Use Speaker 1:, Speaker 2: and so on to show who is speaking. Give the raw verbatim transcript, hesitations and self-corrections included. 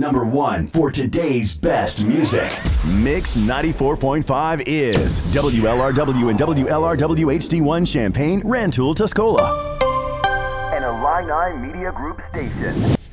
Speaker 1: number one for today's best music. Mix ninety-four point five is W L R W and W L R W H D one Champaign, Rantoul, Tuscola.
Speaker 2: An Illini Media Group station.